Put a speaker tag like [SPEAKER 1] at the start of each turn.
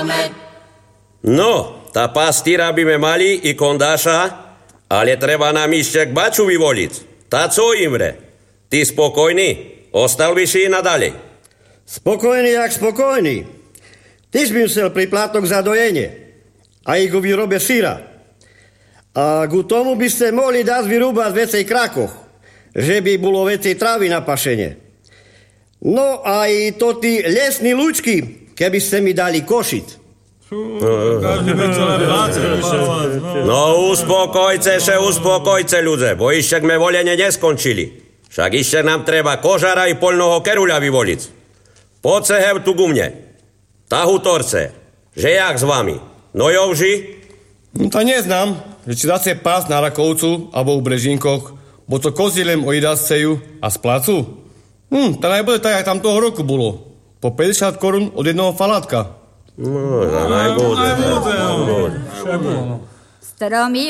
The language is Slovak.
[SPEAKER 1] No, tá pastýra by me mali i kondáša, ale treba nám ešte k baču vyvoliť. Tá co Imre? Ty spokojný? Ostal by si i nadalej.
[SPEAKER 2] Spokojný jak spokojný. Tyž by musel priplátok za dojenie. A ich ku výrobe síra. A ku tomu by ste mohli dať vyrúbať vecej krakoch, že by bolo vecej trávy na pašenie. No aj to tí lesní lúčky, keby ste mi dali košiť.
[SPEAKER 1] No uspokojce ľudze, bo ešte sme volenie neskončili. Však ešte nám treba kožara i poľnoho keruľa vyvoliť. Poď se hev tu ku mne. Tahutorce, že jak s vami? No Jovži?
[SPEAKER 3] No to neznám, že či zase pás na Rakovcu alebo v Brežinkoch, bo to kozilem ojídasceju a z placu? To najbude tak, jak tam toho roku bolo. Po 50 korun od jednoho falátka.
[SPEAKER 1] No, najbude.
[SPEAKER 4] Stromy